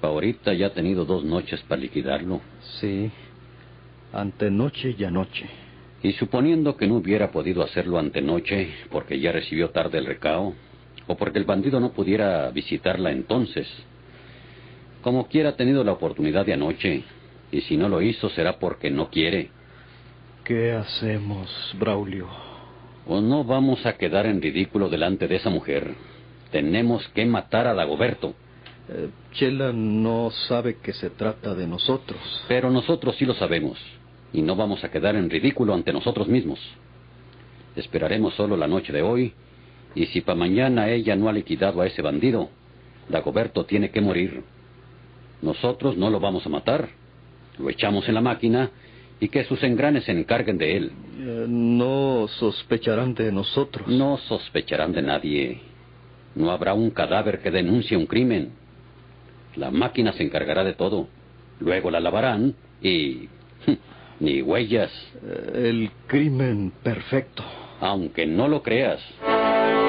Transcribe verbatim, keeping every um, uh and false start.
Ahorita ya ha tenido dos noches para liquidarlo. Sí, antenoche y anoche. Y suponiendo que no hubiera podido hacerlo antenoche, porque ya recibió tarde el recao, o porque el bandido no pudiera visitarla entonces, como quiera ha tenido la oportunidad de anoche, y si no lo hizo será porque no quiere. ¿Qué hacemos, Braulio? O no vamos a quedar en ridículo delante de esa mujer. Tenemos que matar a Dagoberto. Eh, Chela no sabe que se trata de nosotros. Pero nosotros sí lo sabemos, y no vamos a quedar en ridículo ante nosotros mismos. Esperaremos solo la noche de hoy, y si para mañana ella no ha liquidado a ese bandido, Dagoberto tiene que morir. Nosotros no lo vamos a matar. Lo echamos en la máquina y que sus engranes se encarguen de él. Eh, no sospecharán de nosotros. No sospecharán de nadie. No habrá un cadáver que denuncie un crimen. La máquina se encargará de todo. Luego la lavarán y... ni huellas. Eh, el crimen perfecto. Aunque no lo creas.